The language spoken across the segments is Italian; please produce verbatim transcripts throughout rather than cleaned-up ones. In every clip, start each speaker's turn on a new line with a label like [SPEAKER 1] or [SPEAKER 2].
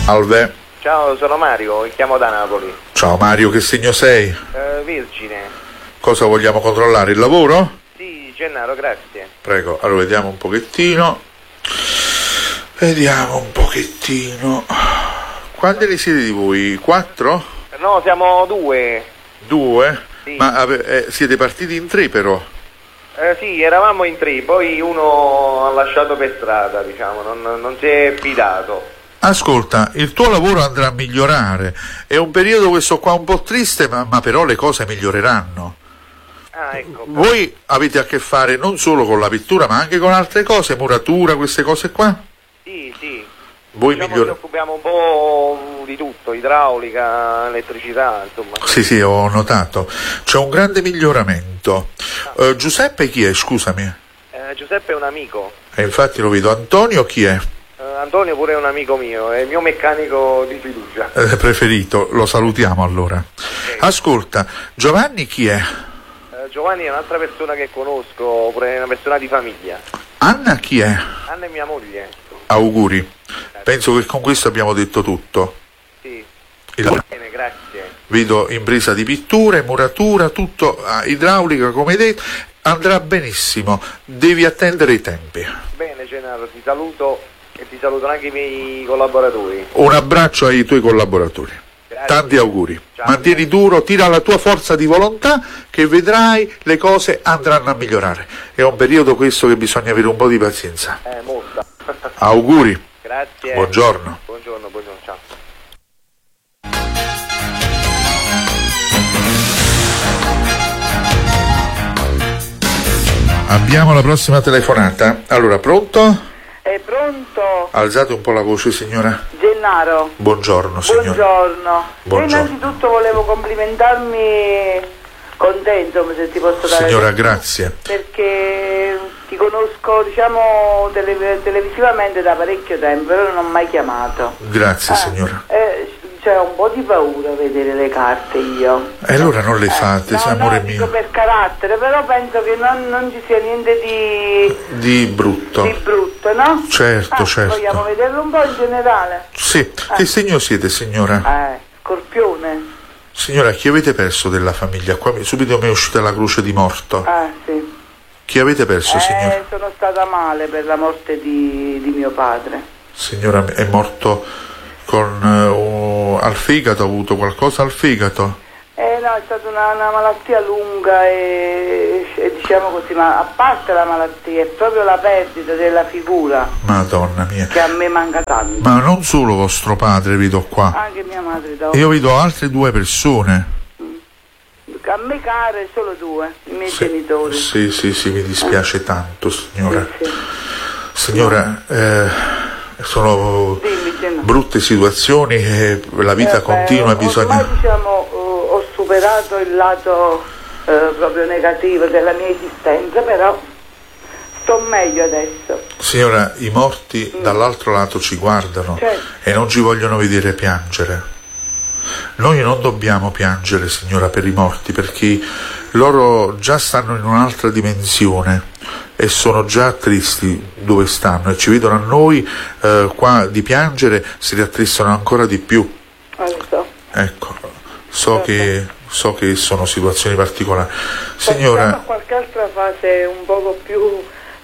[SPEAKER 1] Alve.
[SPEAKER 2] Ciao, sono Mario, chiamo da Napoli.
[SPEAKER 1] Ciao Mario, che segno sei?
[SPEAKER 2] Uh, Vergine.
[SPEAKER 1] Cosa vogliamo controllare? Il lavoro?
[SPEAKER 2] Sì, Gennaro, grazie.
[SPEAKER 1] Prego, allora vediamo un pochettino. Vediamo un pochettino. Quanti ne siete di voi? Quattro?
[SPEAKER 2] No, siamo due.
[SPEAKER 1] Due?
[SPEAKER 2] Sì.
[SPEAKER 1] Ma eh, siete partiti in tre però?
[SPEAKER 2] Eh, sì, eravamo in tre, poi uno ha lasciato per strada, diciamo, non, non si è fidato.
[SPEAKER 1] Ascolta, il tuo lavoro andrà a migliorare, è un periodo questo qua un po' triste, ma, ma però le cose miglioreranno.
[SPEAKER 2] Ah, ecco.
[SPEAKER 1] Voi avete a che fare non solo con la pittura, ma anche con altre cose, muratura, queste cose qua?
[SPEAKER 2] Sì, sì.
[SPEAKER 1] Voi
[SPEAKER 2] diciamo
[SPEAKER 1] miglior...
[SPEAKER 2] ci occupiamo un po' di tutto, idraulica, elettricità, insomma.
[SPEAKER 1] Sì, sì, ho notato. C'è un grande miglioramento. Ah. Uh, Giuseppe chi è, scusami?
[SPEAKER 2] Eh, Giuseppe è un amico.
[SPEAKER 1] E infatti lo vedo. Antonio chi è?
[SPEAKER 2] Uh, Antonio pure è un amico mio, è il mio meccanico di fiducia.
[SPEAKER 1] Eh, preferito, lo salutiamo allora. Okay. Ascolta, Giovanni chi è?
[SPEAKER 2] Uh, Giovanni è un'altra persona che conosco, pure una persona di famiglia.
[SPEAKER 1] Anna chi è?
[SPEAKER 2] Anna è mia moglie.
[SPEAKER 1] Auguri. Penso che con questo abbiamo detto tutto.
[SPEAKER 2] Sì.
[SPEAKER 1] Il...
[SPEAKER 2] Bene, grazie.
[SPEAKER 1] Vedo impresa di pitture, muratura, tutto, ah, idraulica come hai detto, andrà benissimo, devi attendere i tempi.
[SPEAKER 2] Bene Gennaro, ti saluto e ti salutano anche i miei collaboratori.
[SPEAKER 1] Un abbraccio ai tuoi collaboratori. Grazie. Tanti auguri. Ciao. Mantieni duro, tira la tua forza di volontà che vedrai le cose andranno a migliorare. È un periodo questo che bisogna avere un po' di pazienza.
[SPEAKER 2] Eh, molta.
[SPEAKER 1] Auguri.
[SPEAKER 2] Grazie.
[SPEAKER 1] Buongiorno.
[SPEAKER 2] Buongiorno, buongiorno, ciao.
[SPEAKER 1] Abbiamo la prossima telefonata. Allora, pronto?
[SPEAKER 3] È pronto?
[SPEAKER 1] Alzate un po' la voce, signora.
[SPEAKER 3] Gennaro.
[SPEAKER 1] Buongiorno, signora.
[SPEAKER 3] Buongiorno.
[SPEAKER 1] Buongiorno.
[SPEAKER 3] Io innanzitutto volevo complimentarmi con te, insomma, se ti posso dare.
[SPEAKER 1] Signora, grazie.
[SPEAKER 3] Perché ti conosco, diciamo, tele- televisivamente da parecchio tempo, però non ho mai chiamato.
[SPEAKER 1] Grazie,
[SPEAKER 3] eh,
[SPEAKER 1] signora.
[SPEAKER 3] Eh, c'è un po' di paura a vedere le carte io.
[SPEAKER 1] E allora non le fate,
[SPEAKER 3] eh, no,
[SPEAKER 1] amore
[SPEAKER 3] no,
[SPEAKER 1] mio.
[SPEAKER 3] Dico per carattere, però penso che non, non ci sia niente di...
[SPEAKER 1] Di brutto.
[SPEAKER 3] Di brutto, no?
[SPEAKER 1] Certo,
[SPEAKER 3] ah,
[SPEAKER 1] certo.
[SPEAKER 3] Vogliamo vederlo un po' in generale?
[SPEAKER 1] Sì.
[SPEAKER 3] Eh.
[SPEAKER 1] Che segno siete, signora?
[SPEAKER 3] Eh, Scorpione.
[SPEAKER 1] Signora, chi avete perso della famiglia? Qua subito mi è uscita la croce di morto.
[SPEAKER 3] Ah, sì.
[SPEAKER 1] Chi avete perso,
[SPEAKER 3] eh,
[SPEAKER 1] signora?
[SPEAKER 3] Sono stata male per la morte di, di mio padre.
[SPEAKER 1] Signora, è morto con uh, al fegato, ha avuto qualcosa al fegato?
[SPEAKER 3] Eh no, è stata una, una malattia lunga e, e diciamo così, ma a parte la malattia è proprio la perdita della figura.
[SPEAKER 1] Madonna mia.
[SPEAKER 3] Che a me manca tanto.
[SPEAKER 1] Ma non solo vostro padre vedo qua.
[SPEAKER 3] Anche mia madre da
[SPEAKER 1] Io vedo altre due persone.
[SPEAKER 3] Mm. A me care solo due, i miei
[SPEAKER 1] sì,
[SPEAKER 3] genitori.
[SPEAKER 1] Sì, sì, sì, mi dispiace eh. tanto, signora.
[SPEAKER 3] Sì, sì.
[SPEAKER 1] Signora, eh, sono
[SPEAKER 3] Dimmi,
[SPEAKER 1] brutte situazioni e la vita
[SPEAKER 3] eh,
[SPEAKER 1] continua,
[SPEAKER 3] beh,
[SPEAKER 1] bisogna...
[SPEAKER 3] Ormai diciamo uh, ho superato il lato uh, proprio negativo della mia esistenza, però sto meglio adesso.
[SPEAKER 1] Signora, i morti mm. dall'altro lato ci guardano, certo, e non ci vogliono vedere piangere. Noi non dobbiamo piangere, signora, per i morti, perché loro già stanno in un'altra dimensione e sono già tristi dove stanno e ci vedono a noi eh, qua di piangere, si rattristano ancora di più.
[SPEAKER 3] So.
[SPEAKER 1] Ecco, so, certo, che, so che sono situazioni particolari.
[SPEAKER 3] Signora, passiamo a qualche altra fase un poco più...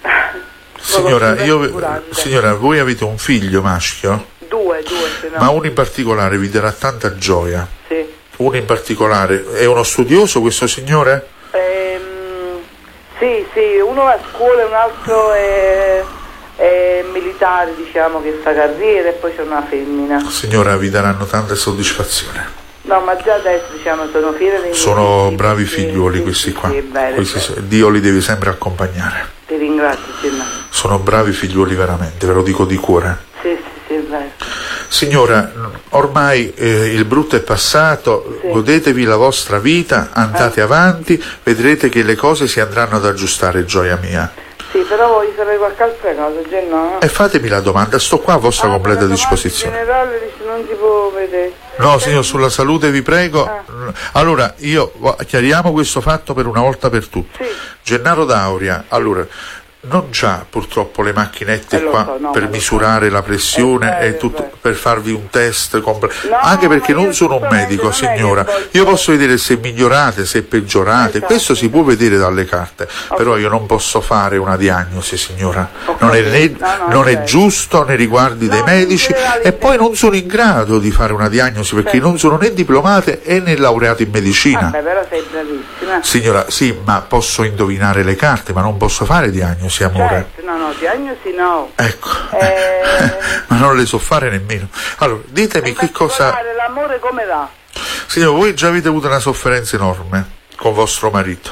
[SPEAKER 1] Signora, io, signora, voi avete un figlio maschio?
[SPEAKER 3] Due, due, se no.
[SPEAKER 1] Ma uno in particolare vi darà tanta gioia.
[SPEAKER 3] Sì.
[SPEAKER 1] Uno in particolare. È uno studioso questo signore?
[SPEAKER 3] Ehm, sì, sì, uno va a scuola e un altro è, è militare, diciamo, che fa carriera, e poi c'è una femmina.
[SPEAKER 1] Signora, vi daranno tanta soddisfazione.
[SPEAKER 3] No, ma già adesso, diciamo, sono fiera dei miei
[SPEAKER 1] Sono
[SPEAKER 3] figli,
[SPEAKER 1] bravi
[SPEAKER 3] sì,
[SPEAKER 1] figlioli
[SPEAKER 3] sì,
[SPEAKER 1] questi
[SPEAKER 3] sì,
[SPEAKER 1] qua.
[SPEAKER 3] Sì, bene,
[SPEAKER 1] questi, Dio li deve sempre accompagnare.
[SPEAKER 3] Ti ringrazio, Gennaro.
[SPEAKER 1] Sono bravi figlioli veramente, ve lo dico di cuore.
[SPEAKER 3] Sì, sì, sì, è vero.
[SPEAKER 1] Signora, ormai eh, il brutto è passato, sì, godetevi la vostra vita, andate eh. avanti, vedrete che le cose si andranno ad aggiustare, gioia mia.
[SPEAKER 3] Sì, però voglio sapere qualche altra cosa, Gennaro.
[SPEAKER 1] E fatemi la domanda, sto qua a vostra ah, completa disposizione.
[SPEAKER 3] In generale dice, non si può vedere.
[SPEAKER 1] No, signor, sulla salute vi prego. Ah. Allora, io chiariamo questo fatto per una volta per tutte.
[SPEAKER 3] Sì.
[SPEAKER 1] Gennaro D'Auria, allora, non già purtroppo le macchinette
[SPEAKER 3] eh,
[SPEAKER 1] qua
[SPEAKER 3] so, no,
[SPEAKER 1] per misurare so. la pressione
[SPEAKER 3] eh,
[SPEAKER 1] e tutto,
[SPEAKER 3] eh,
[SPEAKER 1] per farvi un test compl-
[SPEAKER 3] no,
[SPEAKER 1] anche perché non sono un medico,
[SPEAKER 3] non
[SPEAKER 1] signora,
[SPEAKER 3] poi...
[SPEAKER 1] io posso vedere se migliorate, se peggiorate,
[SPEAKER 3] esatto.
[SPEAKER 1] questo si può vedere dalle carte, okay. Però io non posso fare una diagnosi, signora, okay. non, è, né, no, no, non è giusto nei riguardi no, dei medici e poi non sono in grado di fare una diagnosi perché certo. non sono né diplomate e né laureato in medicina.
[SPEAKER 3] Vabbè, però sei bravissima.
[SPEAKER 1] Signora, sì, ma posso indovinare le carte, ma non posso fare diagnosi, amore.
[SPEAKER 3] Certo, no, no, diagnosi no.
[SPEAKER 1] Ecco,
[SPEAKER 3] eh...
[SPEAKER 1] ma non le so fare nemmeno. Allora, ditemi che cosa...
[SPEAKER 3] l'amore come va?
[SPEAKER 1] Signora, voi già avete avuto una sofferenza enorme con vostro marito.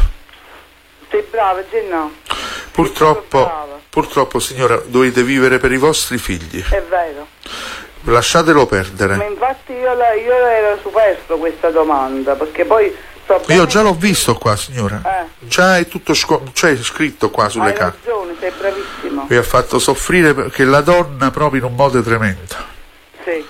[SPEAKER 3] Sei brava, sì, no.
[SPEAKER 1] Purtroppo, purtroppo, signora, dovete vivere per i vostri figli.
[SPEAKER 3] È vero.
[SPEAKER 1] Lasciatelo perdere.
[SPEAKER 3] Ma infatti io, la, io ero superfluo questa domanda, perché poi... So
[SPEAKER 1] io già l'ho visto qua, signora.
[SPEAKER 3] Eh.
[SPEAKER 1] Già è tutto sco- cioè, scritto qua sulle
[SPEAKER 3] Hai
[SPEAKER 1] carte.
[SPEAKER 3] Hai ragione, sei bravissimo.
[SPEAKER 1] Vi ha fatto soffrire perché la donna proprio in un modo tremendo.
[SPEAKER 3] Sì.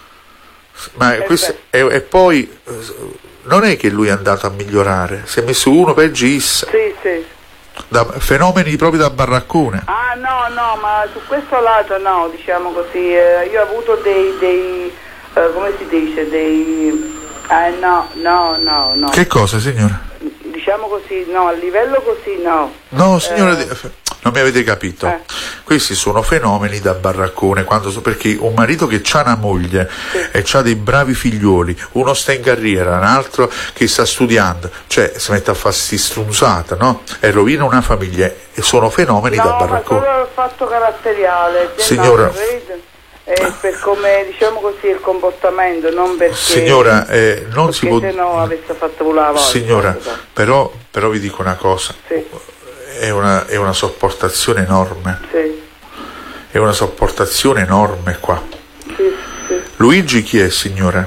[SPEAKER 1] Ma
[SPEAKER 3] e,
[SPEAKER 1] questo, e, e poi non è che lui è andato a migliorare, si è messo uno peggio issa.
[SPEAKER 3] Sì, sì.
[SPEAKER 1] Da fenomeni proprio da baraccone.
[SPEAKER 3] Ah no, no, ma su questo lato no, diciamo così, eh, io ho avuto dei, dei eh, come si dice, dei... Eh no, no, no, no.
[SPEAKER 1] Che cosa, signora?
[SPEAKER 3] Diciamo così, no, a livello così no.
[SPEAKER 1] No, signora,
[SPEAKER 3] eh,
[SPEAKER 1] non mi avete capito. Eh. Questi sono fenomeni da baraccone, quando, perché un marito che ha una moglie sì. e ha dei bravi figlioli, uno sta in carriera, un altro che sta studiando, cioè si mette a fare sti strunzata, no? E rovina una famiglia, e sono fenomeni
[SPEAKER 3] no,
[SPEAKER 1] da baraccone.
[SPEAKER 3] No, ma solo il fatto caratteriale.
[SPEAKER 1] Signora...
[SPEAKER 3] No, Eh, per come diciamo così il comportamento, non perché
[SPEAKER 1] signora eh, non
[SPEAKER 3] perché
[SPEAKER 1] si può
[SPEAKER 3] se no avesse fatto volare la
[SPEAKER 1] signora però, però vi dico una cosa
[SPEAKER 3] sì.
[SPEAKER 1] è, una, è una sopportazione enorme
[SPEAKER 3] sì.
[SPEAKER 1] è una sopportazione enorme qua
[SPEAKER 3] sì, sì.
[SPEAKER 1] Luigi chi è, signora?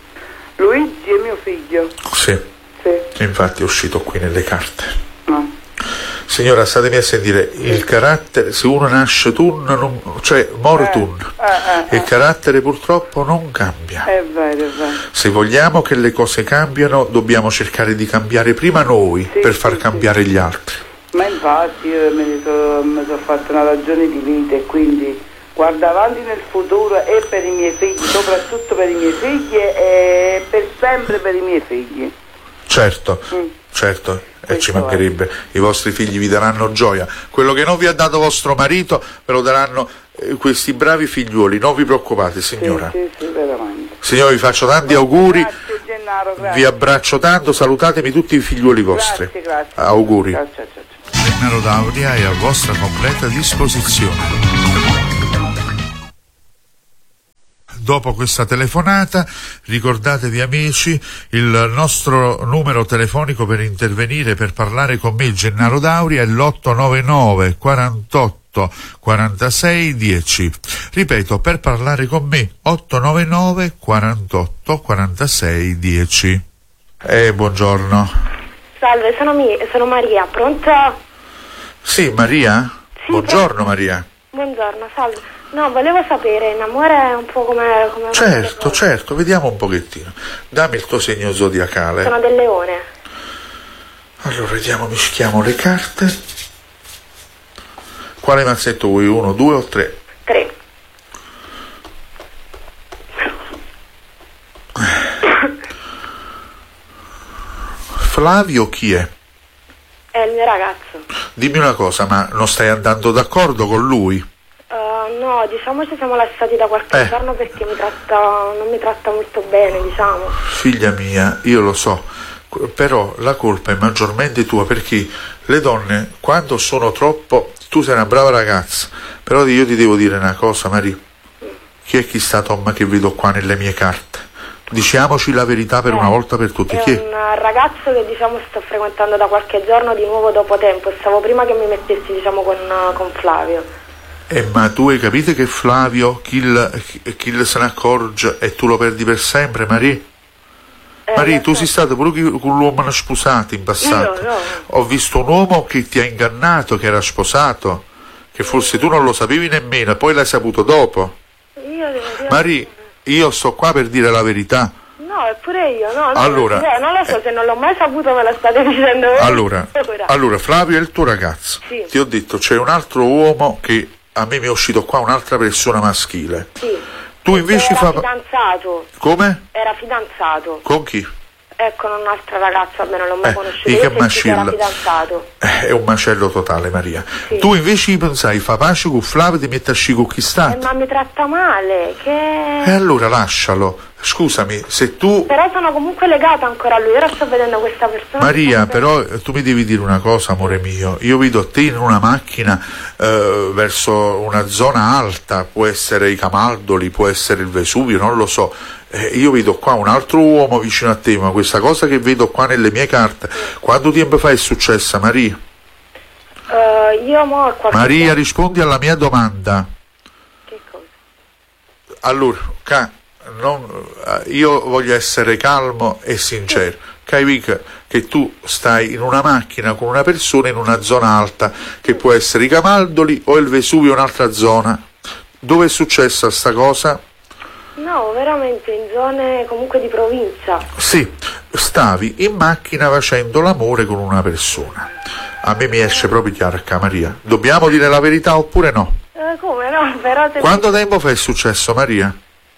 [SPEAKER 3] Luigi è mio figlio
[SPEAKER 1] sì,
[SPEAKER 3] sì.
[SPEAKER 1] infatti è uscito qui nelle carte
[SPEAKER 3] no.
[SPEAKER 1] Signora, statemi a sentire, il carattere, se uno nasce tun, non, cioè muore tun, eh, eh, il carattere purtroppo non cambia.
[SPEAKER 3] È vero, è vero.
[SPEAKER 1] Se vogliamo che le cose cambiano, dobbiamo cercare di cambiare prima noi sì, per far sì, cambiare sì. gli altri.
[SPEAKER 3] Ma infatti io mi sono so fatta una ragione di vita e quindi guardo avanti nel futuro e per i miei figli, soprattutto per i miei figli e per sempre per i miei figli.
[SPEAKER 1] Certo, mm. certo. E ci mancherebbe, i vostri figli vi daranno gioia, quello che non vi ha dato vostro marito ve lo daranno eh, questi bravi figliuoli, non vi preoccupate, signora.
[SPEAKER 3] Sì, sì, sì, veramente.
[SPEAKER 1] Signora, vi faccio tanti auguri,
[SPEAKER 3] grazie, Gennaro, grazie.
[SPEAKER 1] Vi abbraccio tanto, salutatemi tutti i figliuoli vostri.
[SPEAKER 3] Grazie, grazie.
[SPEAKER 1] Auguri.
[SPEAKER 3] Grazie, grazie, grazie.
[SPEAKER 1] Gennaro D'Auria è a vostra completa disposizione. Dopo questa telefonata, ricordatevi amici, il nostro numero telefonico per intervenire, per parlare con me, Gennaro D'Auria, è l'otto nove nove quarantotto quarantasei dieci. Ripeto, per parlare con me, otto nove nove quarantotto quarantasei dieci. Eh, buongiorno.
[SPEAKER 4] Salve, sono, mi- sono Maria, pronto?
[SPEAKER 1] Sì, Maria?
[SPEAKER 4] Sì,
[SPEAKER 1] buongiorno,
[SPEAKER 4] pronto.
[SPEAKER 1] Maria.
[SPEAKER 4] Buongiorno, salve. No, volevo sapere, in amore è un po' come... come
[SPEAKER 1] certo, certo, vediamo un pochettino. Dammi il tuo segno zodiacale.
[SPEAKER 4] Sono del leone.
[SPEAKER 1] Allora, vediamo, mischiamo le carte. Quale mazzetto vuoi? Uno, due o tre?
[SPEAKER 4] Tre.
[SPEAKER 1] Flavio chi è?
[SPEAKER 4] È il mio ragazzo.
[SPEAKER 1] Dimmi una cosa, ma non stai andando d'accordo con lui?
[SPEAKER 4] Uh, no, diciamo ci siamo lasciati da qualche
[SPEAKER 1] eh.
[SPEAKER 4] giorno perché mi tratta, non mi tratta molto bene, diciamo.
[SPEAKER 1] Figlia mia, io lo so, però la colpa è maggiormente tua, perché le donne, quando sono troppo... Tu sei una brava ragazza, però io ti devo dire una cosa, Maria. Mm. Chi è chi sta Tom che vedo qua nelle mie carte? Diciamoci la verità per eh. una volta per tutte.
[SPEAKER 4] È
[SPEAKER 1] Chi è?
[SPEAKER 4] un ragazzo che diciamo sto frequentando da qualche giorno di nuovo dopo tempo. Stavo prima che mi mettessi diciamo con, con Flavio.
[SPEAKER 1] Eh, ma tu hai capito che Flavio, chi, il, chi se ne accorge e tu lo perdi per sempre, Maria? Eh, Maria, tu sei stato pure con l'uomo sposato in passato.
[SPEAKER 4] No, no.
[SPEAKER 1] Ho visto un uomo che ti ha ingannato, che era sposato, che forse tu non lo sapevi nemmeno e poi l'hai saputo dopo.
[SPEAKER 4] Io devo dire...
[SPEAKER 1] Maria, io sto qua per dire la verità.
[SPEAKER 4] No, No, eppure io, no, no,
[SPEAKER 1] allora,
[SPEAKER 4] non, non lo so, se non l'ho mai saputo me lo state dicendo voi.
[SPEAKER 1] Allora, allora Flavio è il tuo ragazzo.
[SPEAKER 4] Sì.
[SPEAKER 1] Ti ho detto, c'è un altro uomo che a me mi è uscito qua, un'altra persona maschile.
[SPEAKER 4] Sì.
[SPEAKER 1] Tu invece
[SPEAKER 4] era
[SPEAKER 1] fa...
[SPEAKER 4] fidanzato.
[SPEAKER 1] Come?
[SPEAKER 4] Era fidanzato.
[SPEAKER 1] Con chi?
[SPEAKER 4] Ecco, un'altra ragazza, almeno non l'ho mai
[SPEAKER 1] Eh,
[SPEAKER 4] conosciuto.
[SPEAKER 1] che
[SPEAKER 4] Io sentì
[SPEAKER 1] macello.
[SPEAKER 4] era fidanzato.
[SPEAKER 1] Eh, è un macello totale, Maria.
[SPEAKER 4] Sì.
[SPEAKER 1] Tu invece pensai, fa pace con Flavio, ti metti a sci con chi sta?
[SPEAKER 4] Eh, ma mi tratta male, che...
[SPEAKER 1] E allora lascialo. Scusami, se tu...
[SPEAKER 4] Però sono comunque legata ancora a lui, ora sto vedendo questa persona...
[SPEAKER 1] Maria, però eh, tu mi devi dire una cosa, amore mio. Io vedo te in una macchina eh, verso una zona alta, può essere i Camaldoli, può essere il Vesuvio, non lo so. Eh, io vedo qua un altro uomo vicino a te, ma questa cosa che vedo qua nelle mie carte, quanto tempo fa è successa, Maria?
[SPEAKER 4] Uh, io mo ho qualche...
[SPEAKER 1] Maria, rispondi alla mia domanda.
[SPEAKER 4] Che cosa?
[SPEAKER 1] Allora, ca, non, io voglio essere calmo e sincero. Capisci che tu stai in una macchina con una persona in una zona alta, che può essere i Camaldoli o il Vesuvio, un'altra zona. Dove è successa sta cosa?
[SPEAKER 4] No, veramente in zone comunque di provincia.
[SPEAKER 1] Sì, stavi in macchina facendo l'amore con una persona. A me mi esce proprio chiaro, Maria. Dobbiamo dire la verità oppure no?
[SPEAKER 4] Eh, come no? Però te...
[SPEAKER 1] Quanto tempo fa è successo, Maria?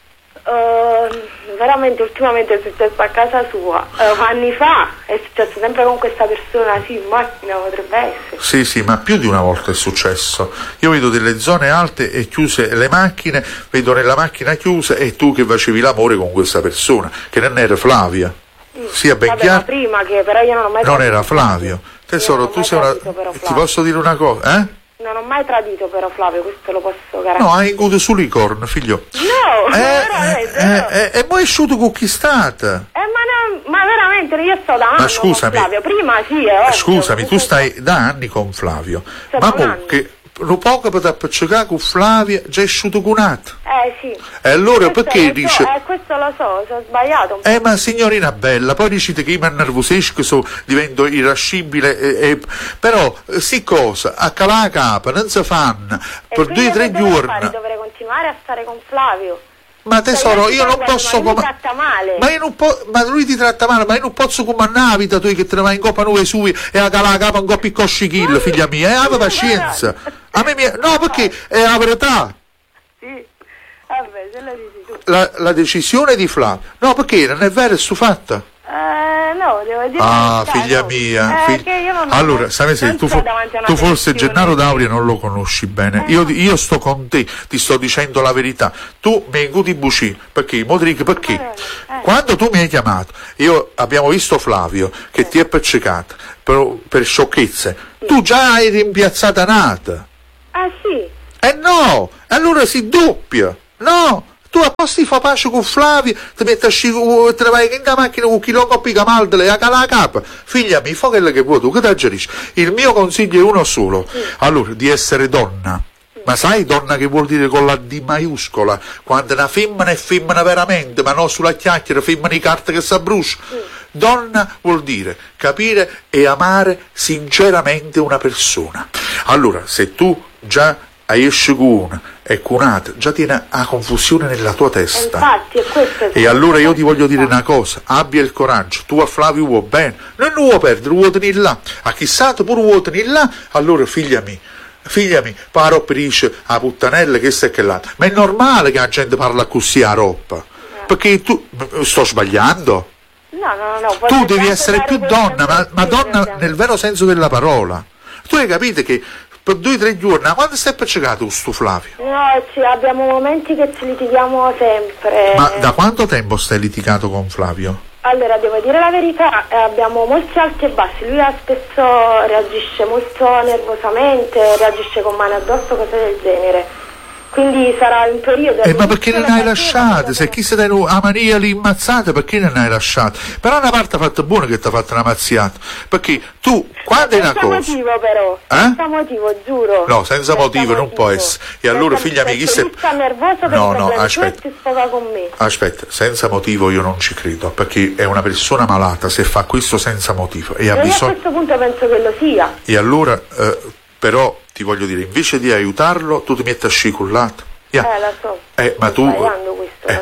[SPEAKER 4] Uh, veramente ultimamente è successo a casa sua. Uh, anni fa è successo sempre con questa persona, sì, in macchina potrebbe essere.
[SPEAKER 1] Sì, sì, ma più di una volta è successo. Io vedo delle zone alte e chiuse le macchine, vedo nella macchina chiusa e tu che facevi l'amore con questa persona, che non era Flavia.
[SPEAKER 4] Mm.
[SPEAKER 1] Sia ben
[SPEAKER 4] Vabbè,
[SPEAKER 1] chiaro.
[SPEAKER 4] ma prima che però io non ho mai
[SPEAKER 1] Non
[SPEAKER 4] tradito
[SPEAKER 1] era Flavio. Tesoro, tu sei una... Ti posso dire una cosa, eh?
[SPEAKER 4] Non ho mai tradito però Flavio, questo lo posso garantire.
[SPEAKER 1] No, hai inguto sull'icorno, figlio.
[SPEAKER 4] No,
[SPEAKER 1] Eh,
[SPEAKER 4] veramente,
[SPEAKER 1] eh,
[SPEAKER 4] no.
[SPEAKER 1] eh, e poi è asciutto con chi state?
[SPEAKER 4] Eh, ma, no, ma veramente io sto da anni
[SPEAKER 1] Ma scusami,
[SPEAKER 4] con Flavio, prima sì, è ovvio.
[SPEAKER 1] Scusami, tu stai da anni con Flavio,
[SPEAKER 4] Sto
[SPEAKER 1] ma
[SPEAKER 4] da un
[SPEAKER 1] comunque lo poco per appiccicare con Flavia già è asciutto con un
[SPEAKER 4] Eh sì.
[SPEAKER 1] E allora
[SPEAKER 4] Questo
[SPEAKER 1] perché
[SPEAKER 4] lo
[SPEAKER 1] dice...
[SPEAKER 4] So, eh, questo lo so, sono sbagliato un po'.
[SPEAKER 1] Eh ma signorina bella, poi dicete che io mi innervosisco, so, divento irascibile, e, e, però eh, sì cosa, a calà la capa, non si fanno,
[SPEAKER 4] E
[SPEAKER 1] per
[SPEAKER 4] quindi
[SPEAKER 1] due o tre
[SPEAKER 4] che devo
[SPEAKER 1] giorni...
[SPEAKER 4] fare? Dovrei continuare a stare con Flavio.
[SPEAKER 1] Ma tesoro, io non posso...
[SPEAKER 4] Ma lui
[SPEAKER 1] com-
[SPEAKER 4] mi tratta male.
[SPEAKER 1] Ma io non po- ma lui ti tratta male, ma io non posso comandare la vita tu che te ne vai in coppa nuove sui e a calà la capa un coppa coscichillo, figlia mia, eh, aveva pazienza. A me mi... No, perché è la verità.
[SPEAKER 4] Sì, vabbè, se lo dici tu.
[SPEAKER 1] La, la decisione di Flavio. No, perché non è vero, è stufatta.
[SPEAKER 4] Eh, no, devo dire
[SPEAKER 1] Ah,
[SPEAKER 4] la verità,
[SPEAKER 1] figlia
[SPEAKER 4] no.
[SPEAKER 1] mia.
[SPEAKER 4] Eh,
[SPEAKER 1] fig-
[SPEAKER 4] che io non
[SPEAKER 1] allora, sai se
[SPEAKER 4] non
[SPEAKER 1] tu,
[SPEAKER 4] sto
[SPEAKER 1] fo-
[SPEAKER 4] davanti a una
[SPEAKER 1] tu forse
[SPEAKER 4] televisione.
[SPEAKER 1] Gennaro D'Auria non lo conosci bene.
[SPEAKER 4] Eh,
[SPEAKER 1] Io,
[SPEAKER 4] no.
[SPEAKER 1] io sto con te, ti sto dicendo la verità. Tu mi inguti buci, perché? Modric, perché?
[SPEAKER 4] Eh.
[SPEAKER 1] Quando tu mi hai chiamato, io abbiamo visto Flavio che
[SPEAKER 4] Eh.
[SPEAKER 1] ti è appiccicato per, per sciocchezze. Tu già hai rimpiazzata nata.
[SPEAKER 4] Ah sì?
[SPEAKER 1] Eh no, allora si doppia. No, tu a posto di fa pace con Flavio, ti metti a sci, te ne vai in la macchina con chi lo coppi camaldele a cala la capa. Figlia mia, fa quello che vuoi tu, che ti aggerisci? Il mio consiglio è uno solo. Allora, di essere donna. Ma sai donna che vuol dire con la D maiuscola? Quando una femmina è femmina veramente, ma non sulla chiacchiera, femmina di carta che si brucia. Donna vuol dire capire e amare sinceramente una persona. Allora, se tu già hai esce con una e con un'altra, già tieni la confusione nella tua testa.
[SPEAKER 4] Infatti, è questo.
[SPEAKER 1] E allora io ti voglio dire una cosa, abbia il coraggio, tu a Flavio vuoi bene, non lo vuoi perdere, vuoi tenere là, a chissà tu pure vuoi tenere là, allora figlia mia, figlia mia, paro per dice a puttanella che sta e che l'altro, ma è normale che la gente parla così a roppa, perché tu, sto sbagliando?
[SPEAKER 4] No, no, no.
[SPEAKER 1] Tu
[SPEAKER 4] voglio
[SPEAKER 1] devi
[SPEAKER 4] tanto
[SPEAKER 1] essere
[SPEAKER 4] dare
[SPEAKER 1] più
[SPEAKER 4] questa
[SPEAKER 1] donna, ma, ma donna
[SPEAKER 4] impressione.
[SPEAKER 1] nel vero senso della parola. Tu hai capito che per due o tre giorni, quando stai appiccicato sto Flavio?
[SPEAKER 4] No, ci abbiamo momenti che ci litighiamo sempre.
[SPEAKER 1] Ma da quanto tempo stai litigato con Flavio?
[SPEAKER 4] Allora, devo dire la verità, eh, abbiamo molti alti e bassi. Lui ha spesso reagisce molto nervosamente, reagisce con mani addosso, cose del genere. Quindi sarà un periodo...
[SPEAKER 1] Eh, ma perché non hai
[SPEAKER 4] all'inizio
[SPEAKER 1] lasciate? Se chi se ne a Maria lì immazzata, perché non hai lasciato? Però una parte ha fatto buona che ti ha fatto una mazziata. Perché tu, quando è una
[SPEAKER 4] senza
[SPEAKER 1] cosa...
[SPEAKER 4] motivo però,
[SPEAKER 1] Eh?
[SPEAKER 4] senza motivo, giuro.
[SPEAKER 1] No, senza motivo non può essere. E allora, figlia mia, chi se...
[SPEAKER 4] Lui sta nervoso per
[SPEAKER 1] No,
[SPEAKER 4] i
[SPEAKER 1] no,
[SPEAKER 4] problemi suoi
[SPEAKER 1] aspetta.
[SPEAKER 4] e si sfoga con me.
[SPEAKER 1] Aspetta, senza motivo io non ci credo, perché è una persona malata se fa questo senza motivo e ha
[SPEAKER 4] E io a
[SPEAKER 1] bisogno...
[SPEAKER 4] questo punto penso che lo sia.
[SPEAKER 1] E allora, eh, però, ti voglio dire, invece di aiutarlo, tu ti metti a scicullato.
[SPEAKER 4] Eh, lo so.
[SPEAKER 1] Eh, ma
[SPEAKER 4] Sto
[SPEAKER 1] tu...
[SPEAKER 4] sbagliando questo,
[SPEAKER 1] eh,
[SPEAKER 4] lo so.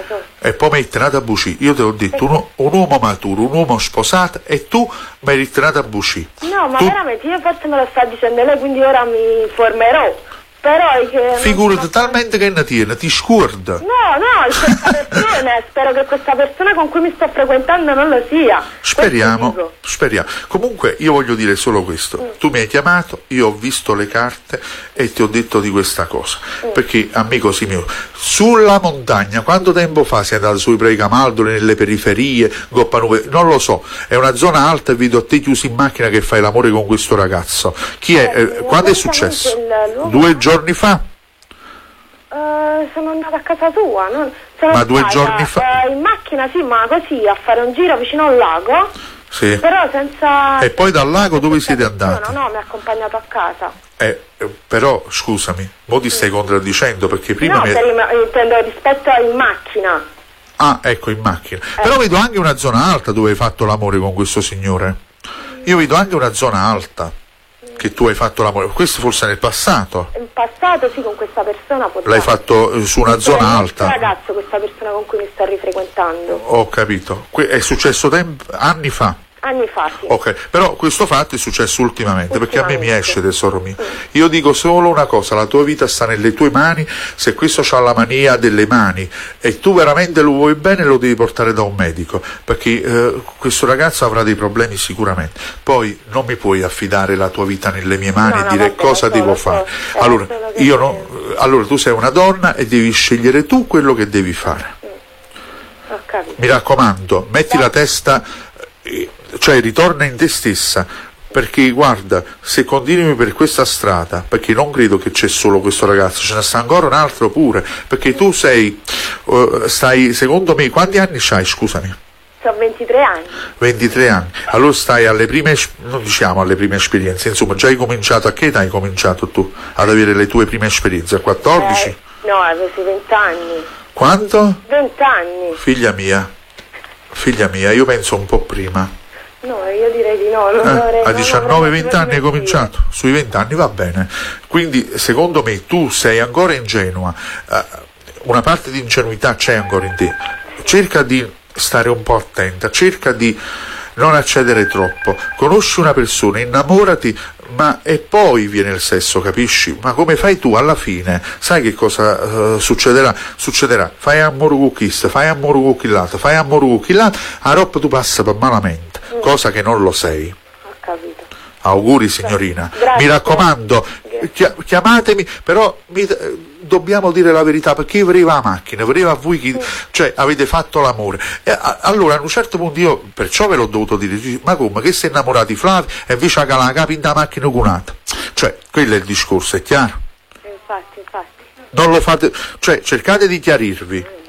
[SPEAKER 1] E poi mi hai tenato a bucì. Io te l'ho detto, un, un uomo maturo, un uomo sposato, e tu mi hai tenato a bucì.
[SPEAKER 4] No, ma
[SPEAKER 1] tu...
[SPEAKER 4] veramente, io forse me lo sta dicendo lei, quindi ora mi informerò. Però è che
[SPEAKER 1] figurati talmente che ne tiene, ti scorda.
[SPEAKER 4] No, no, questa persona, spero che questa persona con cui mi sto frequentando non lo sia.
[SPEAKER 1] Speriamo, speriamo. Comunque io voglio dire solo questo. Mm. Tu mi hai chiamato, io ho visto le carte e ti ho detto di questa cosa. Mm. Perché, amico mio, sulla montagna, quanto tempo fa sei andato sui Preicamaldoli, nelle periferie, Goppanuve, non lo so, è una zona alta e vedo a te chiuso in macchina che fai l'amore con questo ragazzo. Chi è? Eh, quando è successo? Due giorni giorni fa?
[SPEAKER 4] Uh, sono andata a casa tua, no? Sono
[SPEAKER 1] ma due giorni fa?
[SPEAKER 4] Uh, in macchina, sì, ma così, a fare un giro vicino al lago.
[SPEAKER 1] Sì.
[SPEAKER 4] Però senza...
[SPEAKER 1] E poi dal lago dove siete andati?
[SPEAKER 4] No, no, mi ha accompagnato a casa.
[SPEAKER 1] Eh, però, scusami, mo ti stai contraddicendo perché prima...
[SPEAKER 4] No,
[SPEAKER 1] mi...
[SPEAKER 4] per il, intendo rispetto a in macchina.
[SPEAKER 1] Ah, ecco, in macchina.
[SPEAKER 4] Eh.
[SPEAKER 1] Però vedo anche una zona alta dove hai fatto l'amore con questo signore. Io vedo anche una zona alta che tu hai fatto l'amore, questo forse nel passato.
[SPEAKER 4] In passato sì, con questa persona potrebbe.
[SPEAKER 1] L'hai fatto eh, su una
[SPEAKER 4] sì,
[SPEAKER 1] zona alta.
[SPEAKER 4] Questo ragazzo, questa persona con cui mi sto rifrequentando.
[SPEAKER 1] Ho capito, que- è successo temp- anni fa.
[SPEAKER 4] Anni fa, sì.
[SPEAKER 1] Ok, però questo fatto è successo ultimamente,
[SPEAKER 4] ultimamente.
[SPEAKER 1] Perché a me mi esce, tesoro mio. Mm. Io dico solo una cosa, la tua vita sta nelle tue mani, se questo c'ha la mania delle mani e tu veramente lo vuoi bene lo devi portare da un medico, perché eh, questo ragazzo avrà dei problemi sicuramente. Poi non mi puoi affidare la tua vita nelle mie mani
[SPEAKER 4] no,
[SPEAKER 1] e dire
[SPEAKER 4] no,
[SPEAKER 1] cosa
[SPEAKER 4] so,
[SPEAKER 1] devo
[SPEAKER 4] so,
[SPEAKER 1] fare.
[SPEAKER 4] so,
[SPEAKER 1] allora,
[SPEAKER 4] so,
[SPEAKER 1] io no, allora tu sei una donna e devi scegliere tu quello che devi fare.
[SPEAKER 4] Mm. Ho capito.
[SPEAKER 1] Mi raccomando, metti la testa... Eh, cioè ritorna in te stessa, perché guarda, se continui per questa strada, perché non credo che c'è solo questo ragazzo, ce ne sta ancora un altro pure, perché tu sei uh, stai, secondo me, quanti anni c'hai, scusami?
[SPEAKER 4] Ho ventitré anni.
[SPEAKER 1] ventitré anni, allora stai alle prime, non diciamo alle prime esperienze, insomma già hai cominciato, a che età hai cominciato tu ad avere le tue prime esperienze? A quattordici?
[SPEAKER 4] Eh, no, avevo venti anni.
[SPEAKER 1] Quanto?
[SPEAKER 4] venti anni.
[SPEAKER 1] Figlia mia, figlia mia, io penso un po' prima.
[SPEAKER 4] No, io direi di no. Non
[SPEAKER 1] eh,
[SPEAKER 4] avrei,
[SPEAKER 1] a diciannove venti anni hai cominciato, sui venti anni va bene. Quindi secondo me tu sei ancora ingenua, eh, una parte di ingenuità c'è ancora in te. Cerca di stare un po' attenta, cerca di non accedere troppo. Conosci una persona, innamorati, ma e poi viene il sesso, capisci? Ma come fai tu alla fine? Sai che cosa uh, succederà? Succederà, fai amore con questo, fai amore con quell'altro, fai amore con quell'altro, a roba tu passa per malamente, mm. cosa che non lo sei.
[SPEAKER 4] Ho capito.
[SPEAKER 1] Auguri signorina,
[SPEAKER 4] grazie.
[SPEAKER 1] Mi raccomando, chi- chiamatemi, però mi, dobbiamo dire la verità, perché io arrivo la macchina, arrivo a voi chi, cioè avete fatto l'amore. E a, allora a un certo punto io, perciò ve l'ho dovuto dire, ma come, che sei innamorato di Flavio e invece ha la capa in da macchina con un'altra? Cioè, quello è il discorso, è chiaro?
[SPEAKER 4] Infatti, infatti.
[SPEAKER 1] Non lo fate, cioè cercate di chiarirvi.